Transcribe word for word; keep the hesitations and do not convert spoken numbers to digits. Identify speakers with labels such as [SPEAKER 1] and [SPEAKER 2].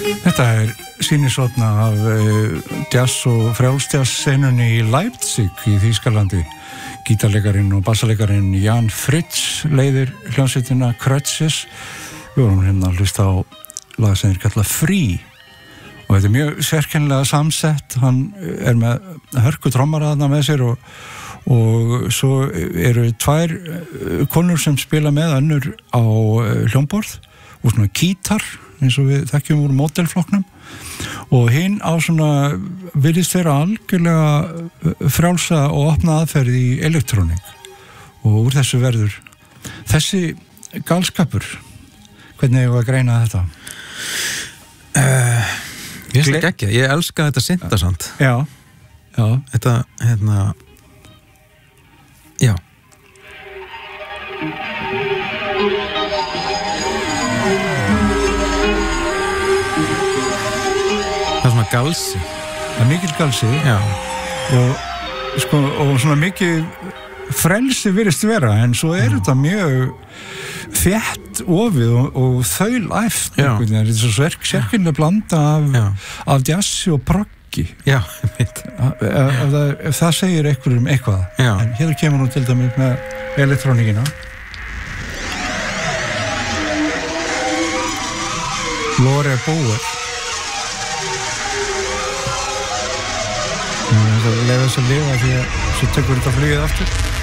[SPEAKER 1] Þetta er sýnishorn af uh, jazz og frjálsjazz senunni í Leipzig í Þýskalandi. Gítarleikarin og bassaleikarin Jan Fritz leiðir hljómsveitina Krötzes. Við vorum hérna að hlusta á lag sem er kallað Free og þetta er mjög sérkennilega samsett. Hann er með hörku trommara þarna með sér og, og svo eru tvær konur sem spila með, önnur á hljómborð og svona kítar eins og við þekkjum úr módelflokknum og hinn á svona virðist vera algjörlega frjálsa og opna aðferð í elektrónik og úr þessu verður þessi galskapur. Hvernig hefur að greina þetta?
[SPEAKER 2] Uh, ég veist ekki, ég elska þetta syntasand.
[SPEAKER 1] Já, já.
[SPEAKER 2] Þetta, hérna já það er svona galsi.
[SPEAKER 1] Það er mikil galsi.
[SPEAKER 2] Já.
[SPEAKER 1] Og, sko, og svona mikið frelsi virðist vera, en svo er þetta mjög þétt ofið og, og þaulæft. Þetta er svo sérkennilega blanda af, af jazzi og proggi.
[SPEAKER 2] Já, mitt.
[SPEAKER 1] Ef, ef, það, ef það segir einhverjum um eitthvað.
[SPEAKER 2] Já.
[SPEAKER 1] En hér kemur nú til dæmis með elektrónikina. Lore Bauer. Það lefa þess að lifa því að svo tekur þetta flugið aftur.